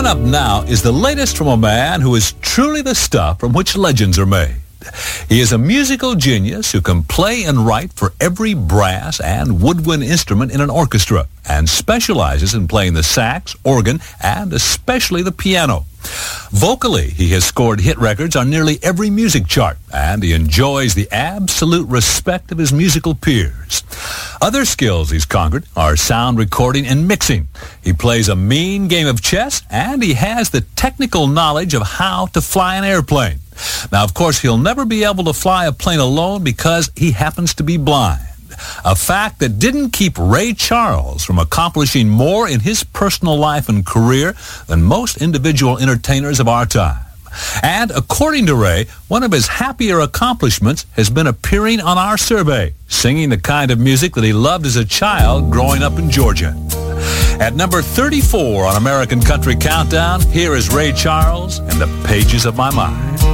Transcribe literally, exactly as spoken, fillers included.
Coming up now is the latest from a man who is truly the stuff from which legends are made. He is a musical genius who can play and write for every brass and woodwind instrument in an orchestra and specializes in playing the sax, organ, and especially the piano. Vocally, he has scored hit records on nearly every music chart, and he enjoys the absolute respect of his musical peers. Other skills he's conquered are sound recording and mixing. He plays a mean game of chess, and he has the technical knowledge of how to fly an airplane. Now, of course, he'll never be able to fly a plane alone because he happens to be blind. A fact that didn't keep Ray Charles from accomplishing more in his personal life and career than most individual entertainers of our time. And according to Ray, one of his happier accomplishments has been appearing on our survey, singing the kind of music that he loved as a child growing up in Georgia. At number thirty-four on American Country Countdown, here is Ray Charles and the Pages of My Mind.